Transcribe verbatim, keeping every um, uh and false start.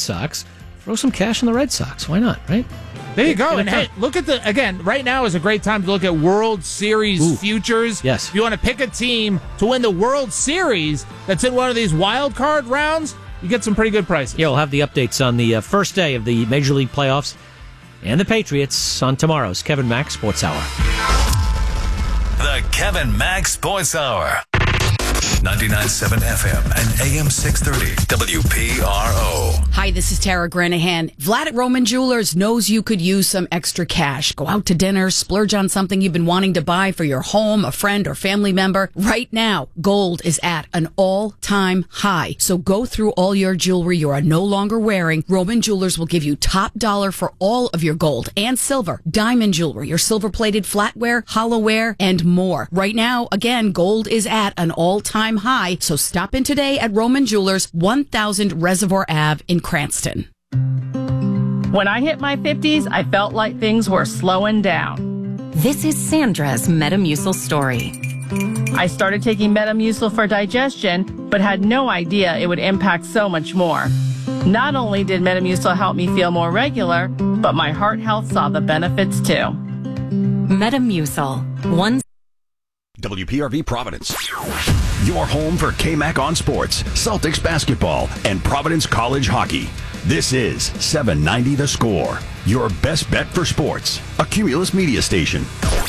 Sox, throw some cash in the Red Sox. Why not, right? There you go. And hey, look at the, again, right now is a great time to look at World Series Ooh. futures. Yes. If you want to pick a team to win the World Series that's in one of these wild card rounds, you get some pretty good prices. Yeah, we'll have the updates on the uh, first day of the Major League playoffs and the Patriots on tomorrow's Kevin Mack Sports Hour. The Kevin Mack Sports Hour. ninety-nine point seven F M and A M six thirty W P R O. Hi, this is Tara Granahan. Vlad at Roman Jewelers knows you could use some extra cash. Go out to dinner, splurge on something you've been wanting to buy for your home, a friend, or family member. Right now, gold is at an all-time high. So go through all your jewelry you are no longer wearing. Roman Jewelers will give you top dollar for all of your gold and silver, diamond jewelry, your silver-plated flatware, hollowware, and more. Right now, again, gold is at an all-time high. So stop in today at Roman Jewelers, one thousand Reservoir Avenue in Cranston. When I hit my fifties, I felt like things were slowing down. This is Sandra's Metamucil story. I started taking Metamucil for digestion, but had no idea it would impact so much more. Not only did Metamucil help me feel more regular, but my heart health saw the benefits too. Metamucil, one W P R V Providence. Your home for K-Mac on sports, Celtics basketball, and Providence College hockey. This is seven ninety The Score, your best bet for sports. A Cumulus media station.